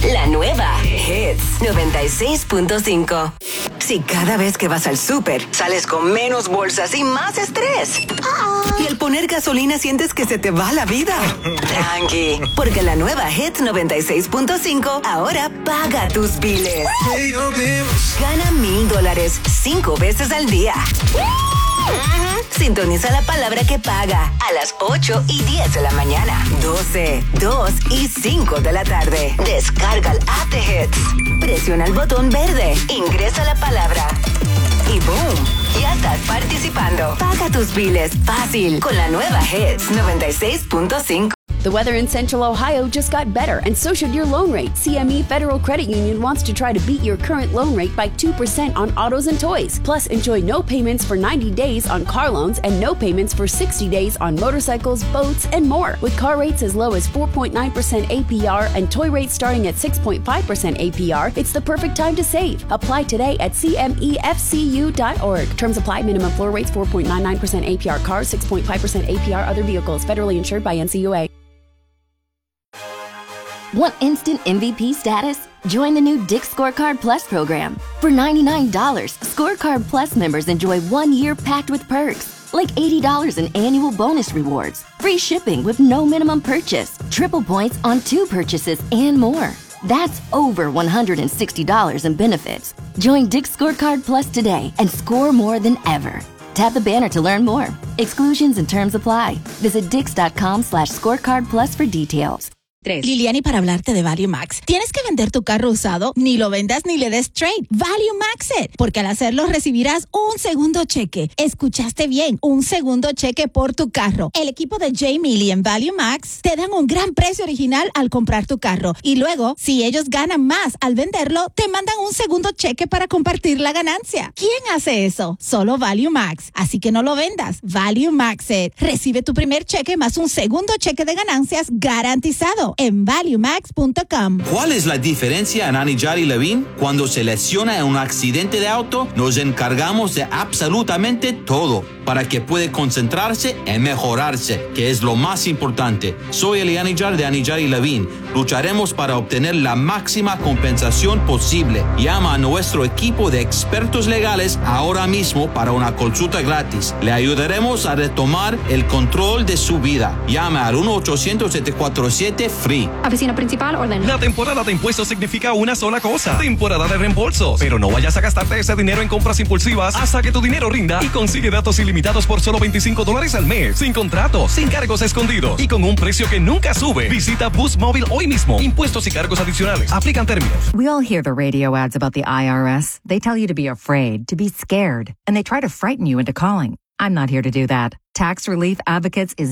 La nueva Hits 96.5. Si cada vez que vas al súper sales con menos bolsas y más estrés. Y al poner gasolina sientes que se te va la vida. Tranqui, porque la nueva Hits 96.5 ahora paga tus biles. Gana $1,000 5 veces al día. Sintoniza la palabra que paga a las 8 y 10 de la mañana, 12, 2 y 5 de la tarde. Descarga el app de Hits. Presiona el botón verde, ingresa la palabra y ¡boom! Ya estás participando. Paga tus biles fácil con la nueva Hits 96.5. The weather in Central Ohio just got better, and so should your loan rate. CME Federal Credit Union wants to try to beat your current loan rate by 2% on autos and toys. Plus, enjoy no payments for 90 days on car loans and no payments for 60 days on motorcycles, boats, and more. With car rates as low as 4.9% APR and toy rates starting at 6.5% APR, it's the perfect time to save. Apply today at cmefcu.org. Terms apply. Minimum floor rates 4.99% APR cars, 6.5% APR other vehicles. Federally insured by NCUA. Want instant MVP status? Join the new Dick's Scorecard Plus program. For $99, Scorecard Plus members enjoy 1 year packed with perks, like $80 in annual bonus rewards, free shipping with no minimum purchase, triple points on 2 purchases, and more. That's over $160 in benefits. Join Dick's Scorecard Plus today and score more than ever. Tap the banner to learn more. Exclusions and terms apply. Visit dix.com/scorecard plus for details. Liliani, para hablarte de Value Max. Tienes que vender tu carro usado, ni lo vendas ni le des trade. Value Max it, porque al hacerlo recibirás un segundo cheque. Escuchaste bien, un segundo cheque por tu carro. El equipo de J. Milley en Value Max te dan un gran precio original al comprar tu carro. Y luego, si ellos ganan más al venderlo, te mandan un segundo cheque para compartir la ganancia. ¿Quién hace eso? Solo Value Max. Así que no lo vendas. Value Max it. Recibe tu primer cheque más un segundo cheque de ganancias garantizado en valuemax.com. ¿Cuál es la diferencia en Anidjar y Levine? Cuando se lesiona en un accidente de auto, nos encargamos de absolutamente todo para que pueda concentrarse en mejorarse, que es lo más importante. Soy Eli Anidjar de Anidjar y Levine. Lucharemos para obtener la máxima compensación posible. Llama a nuestro equipo de expertos legales ahora mismo para una consulta gratis. Le ayudaremos a retomar el control de su vida. Llama al 1-800-747-FREE. Oficina principal, orden. La temporada de impuestos significa una sola cosa: temporada de reembolsos. Pero no vayas a gastarte ese dinero en compras impulsivas hasta que tu dinero rinda, y consigue datos ilimitados por solo $25 al mes, sin contratos, sin cargos escondidos y con un precio que nunca sube. Visita Boost Mobile hoy mismo. Impuestos y cargos adicionales. Aplican términos. We all hear the radio ads about the IRS. They tell you to be afraid, to be scared, and they try to frighten you into calling. I'm not here to do that. Tax Relief Advocates is